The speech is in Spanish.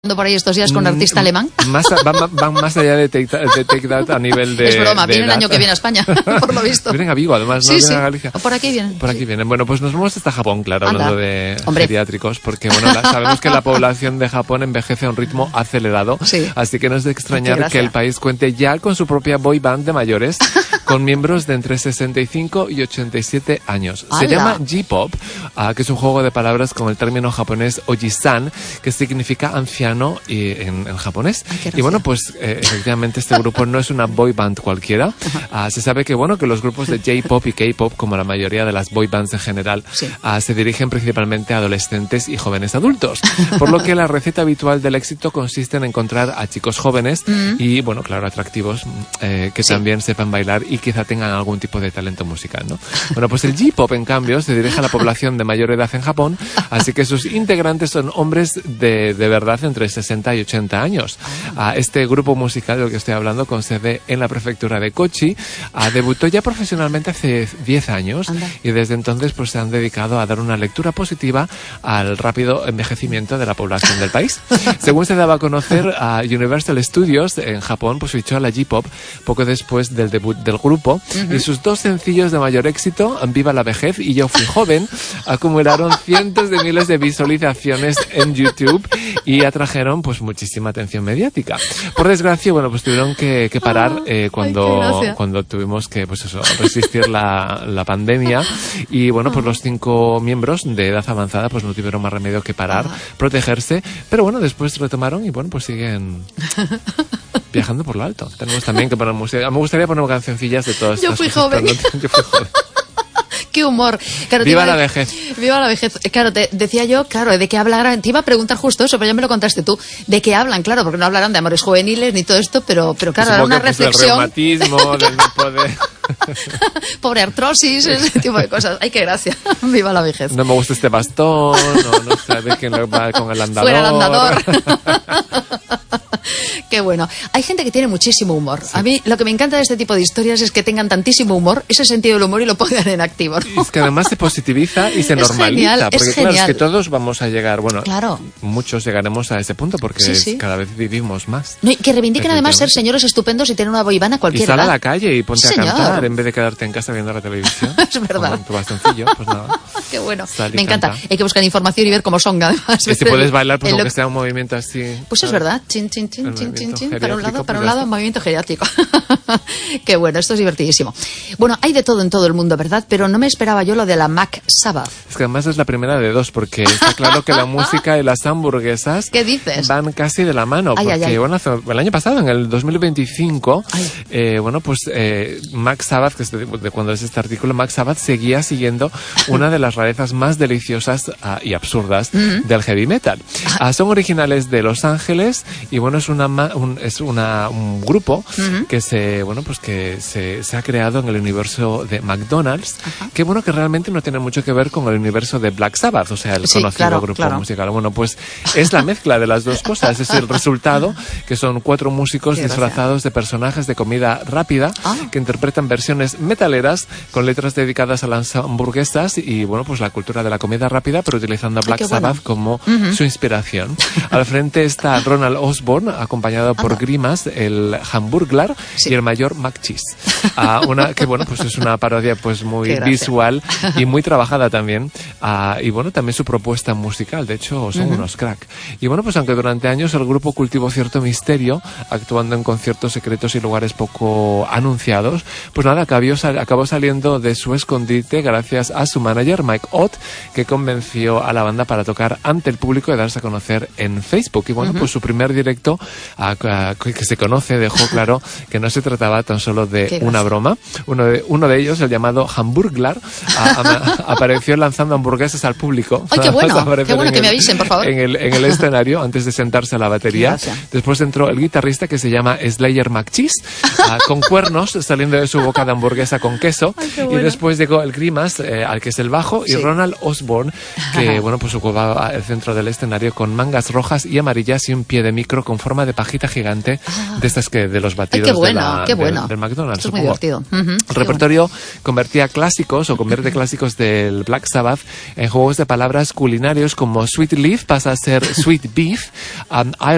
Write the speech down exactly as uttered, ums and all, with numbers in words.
por ahí estos días con un artista mm, alemán. Más, van, van más allá de Take, de take That a nivel de... Es broma, de vienen el edad. año que viene a España, por lo visto. Vienen a Vigo, además, ¿no? Sí, Vienen sí. a Galicia. Por aquí vienen. Por aquí sí. vienen. Bueno, pues nos vamos hasta Japón, claro, Anda. hablando de Hombre. geriátricos, porque bueno, la, sabemos que la población de Japón envejece a un ritmo acelerado, Sí. así que no es de extrañar Qué gracia. que el país cuente ya con su propia boy band de mayores, con miembros de entre sesenta y cinco y ochenta y siete años. Se ¡Hala! llama J-Pop, uh, que es un juego de palabras con el término japonés Oji-san, que significa anciano y, en, en japonés. Ay, qué y gracia. bueno, pues eh, efectivamente este grupo no es una boy band cualquiera. Uh, se sabe que bueno que los grupos de J-Pop y K-Pop, como la mayoría de las boy bands en general, Sí. uh, se dirigen principalmente a adolescentes y jóvenes adultos. Por lo que la receta habitual del éxito consiste en encontrar a chicos jóvenes Mm. y, bueno, claro, atractivos, eh, que Sí. también sepan bailar y quizá tengan algún tipo de talento musical, ¿no? Bueno, pues el J-Pop, en cambio, se dirige a la población de mayor edad en Japón, así que sus integrantes son hombres de, de verdad entre sesenta y ochenta años. Ah, este grupo musical del que estoy hablando, con sede en la prefectura de Kochi, ah, debutó ya profesionalmente hace diez años. Anda. Y desde entonces pues se han dedicado a dar una lectura positiva al rápido envejecimiento de la población del país. Según se daba a conocer, a Universal Studios en Japón pues fichó a la J-Pop poco después del debut del grupo. Uh-huh. Y sus dos sencillos de mayor éxito, Viva la vejez y Yo fui joven, acumularon cientos de miles de visualizaciones en YouTube y atrajeron pues muchísima atención mediática. Por desgracia, bueno, pues tuvieron que, que parar eh, cuando, Ay, cuando tuvimos que pues eso, resistir la, la pandemia. Y bueno, pues los cinco miembros de edad avanzada pues no tuvieron más remedio que parar, Ajá. protegerse, pero bueno, después retomaron y bueno, pues siguen viajando por lo alto. Tenemos también que poner música. Me gustaría poner cancioncillas de todas Yo estas fui cosas, joven. pero no- yo fui joven. Qué humor. Claro, te Viva iba a- la vejez. Viva la vejez. Claro, te decía yo, claro, de qué hablarán. Te iba a preguntar justo eso, pero ya me lo contaste tú. ¿De qué hablan? Claro, porque no hablarán de amores juveniles ni todo esto, pero, pero claro, era Supongo una que, pues, del reflexión. reumatismo, del no poder. Pobre artrosis, ese tipo de cosas. Ay, qué gracia. Viva la vejez. No me gusta este bastón, o no sabes quién lo va con el andador. Fuera el andador. Qué bueno. Hay gente que tiene muchísimo humor. A mí lo que me encanta de este tipo de historias es que tengan tantísimo humor, ese sentido del humor, y lo pongan en activo, ¿no? Y es que además se positiviza y se Es normaliza. genial, es porque claro, es genial. que todos vamos a llegar, bueno, Claro. muchos llegaremos a ese punto porque Sí, es- sí. cada vez vivimos más. No, y que reivindiquen además ser Efectivamente. señores estupendos y tener una boivana a Y cualquier sal a edad. la calle y ponte Sí, a señor. cantar en vez de quedarte en casa viendo la televisión. Es verdad. Con tu bastoncillo, pues nada. Qué bueno. Sal y Me encanta. canta. Hay que buscar información y ver cómo son, además. Y si puedes bailar, pues En lo- aunque sea un movimiento así. Pues es ¿sabes? verdad. Chin, chin, chin, El chin, chin, movimiento chin. Para un lado, geriátrico, para un pues ya lado, está. movimiento geriátrico. Qué bueno, esto es divertidísimo. Bueno, hay de todo en todo el mundo, ¿verdad? Pero no me esperaba yo lo de la Mac Sabbath. Es que además es la primera de dos, porque está claro que la música y las hamburguesas ¿Qué dices? van casi de la mano. Ay, Porque ay, ay. bueno, hace- el año pasado, en el dos mil veinticinco, Ay. eh, bueno, pues eh, Mac Sabbath, que es de, de cuando es este artículo, Mac Sabbath seguía siguiendo una de las rarezas más deliciosas ah, y absurdas del heavy metal. Ah, son originales de Los Ángeles y bueno, es una ma- un, es una un grupo que se bueno pues que se, se ha creado en el universo de McDonald's, que bueno que realmente no tiene mucho que ver con el universo de Black Sabbath, o sea, el Sí, conocido claro, grupo claro. musical. Bueno, pues es la mezcla de las dos cosas, es el resultado, que son cuatro músicos Qué gracia. disfrazados de personajes de comida rápida Ah. que interpretan versiones metaleras con letras dedicadas a las hamburguesas y bueno, pues la cultura de la comida rápida, pero utilizando a Ay, Black qué bueno. Sabbath como su inspiración. Al frente está Ronald Osborne, acompañado por Anda. Grimas, el Hamburglar, Sí. y el mayor Mac Cheese. Ah, una que bueno, pues es una parodia pues muy Qué gracia. visual y muy trabajada también. Ah, y bueno, también su propuesta musical, de hecho son unos crack. Y bueno, pues aunque durante años el grupo cultivó cierto misterio, actuando en conciertos secretos y lugares poco anunciados, pues nada, acabó, sal- acabó saliendo de su escondite gracias a su manager Mike Ott, que convenció a la banda para tocar ante el público y darse a conocer en Facebook. Y bueno, pues su primer directo ah, ah, que se conoce dejó claro que no se trataba tan solo de Qué una gracia. broma. Uno de, uno de ellos, el llamado Hamburglar, a- a- apareció lanzando hamburguesas al público. Ay, qué bueno, Aparecer qué bueno, en que me el- avisen, por favor. En el, en el escenario, antes de sentarse a la batería. Gracias. Después entró el guitarrista, que se llama Slayer McCheese, ah, con cuernos saliendo de su boca de hamburguesa con queso. Ay, qué Y bueno. después llegó el Grimas, eh, al que es el bajo, y Sí. Ronald Osborne, que bueno, pues ocupaba el centro del escenario con mangas rojas y amarillas y un pie de micro con forma de pajita gigante, de estas que de los Ay, batidos qué bueno, de la- qué del- bueno. del McDonald's. Esto es muy supongo. divertido. Ujú, El qué repertorio convertía clásicos o convierte clásicos del Black Sabbath en juegos de palabras culinarios como Sweet Leaf pasa a ser Sweet Beef, um,